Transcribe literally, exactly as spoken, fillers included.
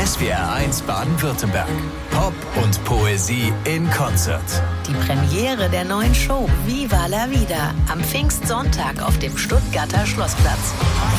S W R eins Baden-Württemberg. Pop und Poesie in Konzert. Die Premiere der neuen Show Viva la Vida am Pfingstsonntag auf dem Stuttgarter Schlossplatz.